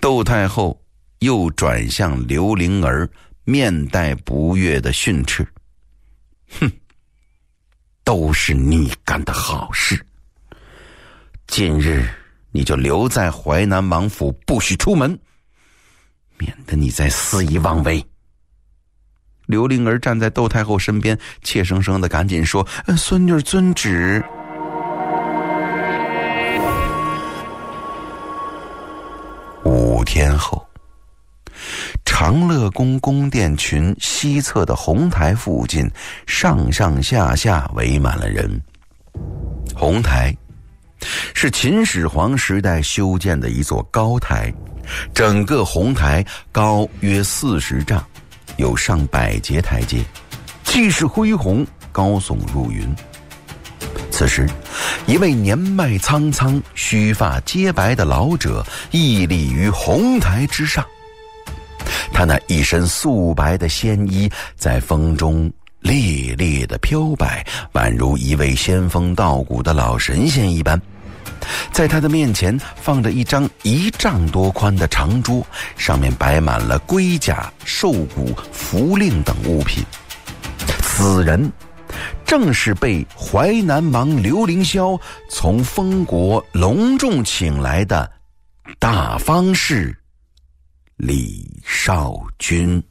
窦太后又转向刘灵儿，面带不悦地训斥：哼，都是你干的好事，今日你就留在淮南王府，不许出门，免得你再肆意妄为。刘灵儿站在窦太后身边，怯生生的赶紧说：孙女遵旨。5天后，长乐宫宫殿群西侧的红台附近，上上下下围满了人。红台是秦始皇时代修建的一座高台，整个红台高约40丈，有上100节台阶，气势恢宏，高耸入云。此时，一位年迈苍苍、须发皆白的老者屹立于红台之上。他那一身素白的仙衣在风中猎猎地飘摆，宛如一位仙风道骨的老神仙一般。在他的面前放着一张1丈多宽的长桌，上面摆满了龟甲、兽骨、符令等物品。此人正是被淮南王刘凌霄从封国隆重请来的大方士李少君。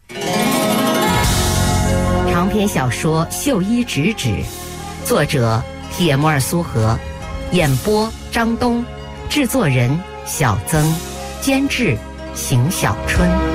长篇小说《绣衣直指》，作者铁木尔苏荷，演播张东，制作人小曾，监制邢小春。